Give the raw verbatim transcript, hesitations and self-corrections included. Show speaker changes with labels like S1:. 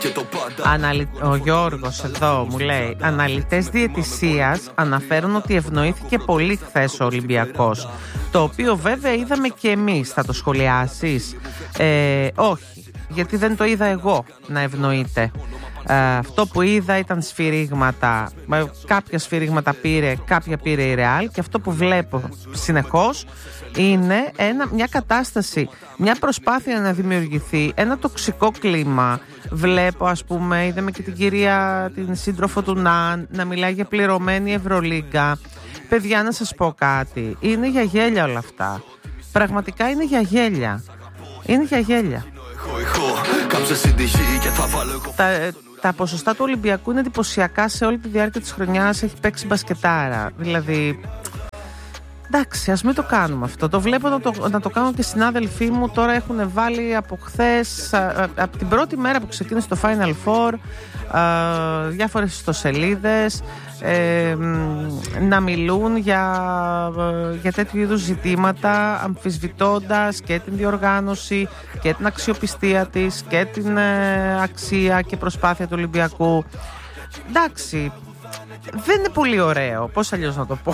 S1: Αναλυ... Ο Γιώργος εδώ μου λέει: αναλυτές διαιτησίας αναφέρουν ότι ευνοήθηκε πολύ χθες ο Ολυμπιακός. Το οποίο βέβαια είδαμε και εμείς. Θα το σχολιάσεις? Ε, όχι, γιατί δεν το είδα εγώ να ευνοείται. Ε, αυτό που είδα ήταν σφυρίγματα. Κάποια σφυρίγματα πήρε, κάποια πήρε η Ρεάλ. Και αυτό που βλέπω συνεχώς είναι ένα, μια κατάσταση, μια προσπάθεια να δημιουργηθεί ένα τοξικό κλίμα. Βλέπω, ας πούμε, είδαμε και την κυρία, την σύντροφο του Ναν, να μιλάει για πληρωμένη Ευρωλίγκα. Παιδιά, να σας πω κάτι, είναι για γέλια όλα αυτά. Πραγματικά είναι για γέλια. Είναι για γέλια. Τα, τα ποσοστά του Ολυμπιακού είναι εντυπωσιακά. Σε όλη τη διάρκεια της χρονιάς έχει παίξει μπασκετάρα. Δηλαδή, εντάξει, ας μην το κάνουμε αυτό. Το βλέπω να το, να το κάνουν και συνάδελφοί μου. Τώρα έχουν βάλει από χθες, από την πρώτη μέρα που ξεκίνησε το Final Four, α, διάφορες ιστοσελίδες ε, να μιλούν για, για τέτοιου είδους ζητήματα, αμφισβητώντας και την διοργάνωση και την αξιοπιστία της και την ε, αξία και προσπάθεια του Ολυμπιακού. Εντάξει, δεν είναι πολύ ωραίο, πώς αλλιώς να το πω.